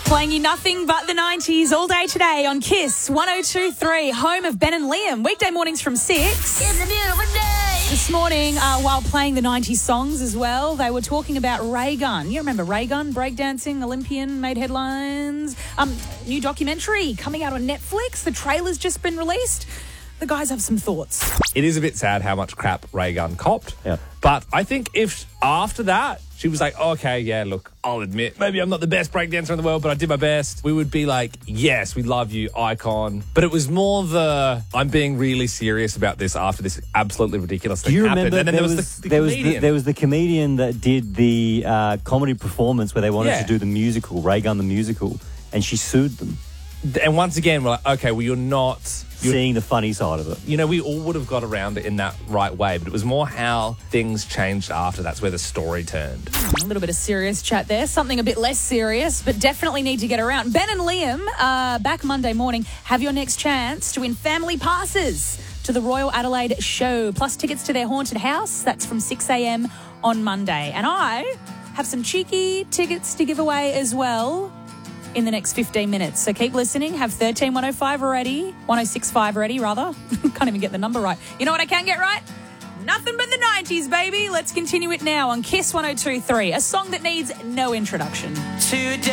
Playing you nothing but the 90s all day today on Kiss 102.3, home of Ben and Liam. Weekday mornings from 6. It's a beautiful day. This morning, while playing the 90s songs as well, they were talking about Ray Gun. You remember Ray Gun, breakdancing Olympian, made headlines. New documentary coming out on Netflix. The trailer's just been released. The guys have some thoughts. It is a bit sad how much crap Ray Gun copped. Yeah. But I think if after that she was like, okay, yeah, look, I'll admit, maybe I'm not the best breakdancer in the world, but I did my best, we would be like, yes, we love you, icon. But it was more I'm being really serious about this after this absolutely ridiculous thing happened. Do you remember and then there was the comedian that did the comedy performance where they wanted to do the musical, Ray Gun the musical, and she sued them. And once again, we're like, okay, well, you're seeing the funny side of it. You know, we all would have got around it in that right way, but it was more how things changed after. That's where the story turned. A little bit of serious chat there. Something a bit less serious, but definitely need to get around. Ben and Liam, back Monday morning, have your next chance to win family passes to the Royal Adelaide show, plus tickets to their haunted house. That's from 6 a.m. on Monday. And I have some cheeky tickets to give away as well in the next 15 minutes. So keep listening. Have 13105 ready. 1065 ready, rather. Can't even get the number right. You know what I can get right? Nothing but the 90s, baby. Let's continue it now on Kiss 102.3, a song that needs no introduction. Today